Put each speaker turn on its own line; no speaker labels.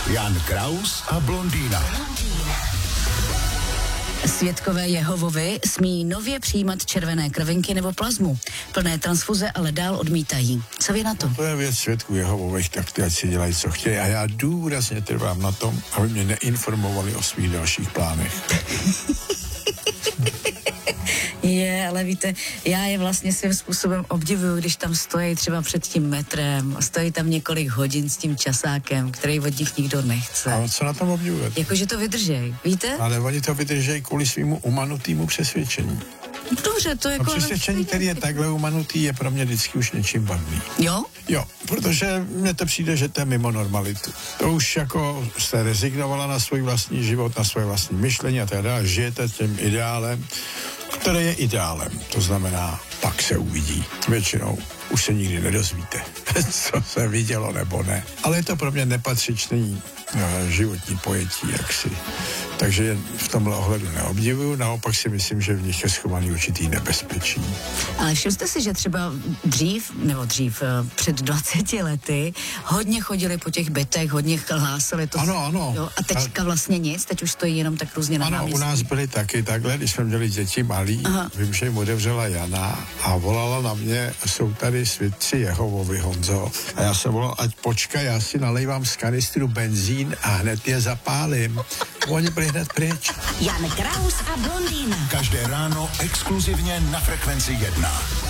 Jan Kraus a blondýna.
Svědkové Jehovovi smí nově přijímat červené krvinky nebo plazmu. Plné transfuze ale dál odmítají. Co vy na to?
To je věc svědků Jehovových, tak ty ať si dělají, co chtějí. A já důrazně trvám na tom, aby mě neinformovali o svých dalších plánech.
Ale víte, já je vlastně svým způsobem obdivuju, když tam stojí třeba před tím metrem, stojí tam několik hodin s tím časákem, který od nich nikdo nechce.
A co na tom obdivujete?
Jakože to vydržej, víte?
Ale oni to vydržejí kvůli svýmu umanutýmu přesvědčení.
Dobře, to jako...
A přesvědčení, který je takhle umanutý, je pro mě vždycky už něčím vadný.
Jo?
Jo, protože mně to přijde, že to je mimo normalitu. To už jako jste rezignovala na svůj vlastní život, na svoje vlastní myšlení a tak dále, žijete tím ideálem, který je ideálem. To znamená, pak se uvidí. Většinou už se nikdy nedozvíte, co se vidělo nebo ne. Ale je to pro mě nepatřičný životní pojetí, jaksi. Takže v tomhle ohledu neobdivuju, naopak si myslím, že v nich je schovaný určitý nebezpečí.
Ale všiml jste si, že třeba dřív, před 20 lety, hodně chodili po těch bytech, hodně hlásali to.
Ano.
Jo, a teďka vlastně nic, teď už stojí jenom tak různě na náměstí.
Ano, u nás byli taky takhle, když jsme měli děti malí, vím, že jim otevřela Jana a volala na mě, jsou tady svědci Jehovovi, Honzo. A já jsem volal, ať počkaj, já si nalejvám z kanistru benzín a hned je zapálím. Oni byli hned pryč.
Jan Kraus a blondýna.
Každé ráno exkluzivně na Frekvenci 1.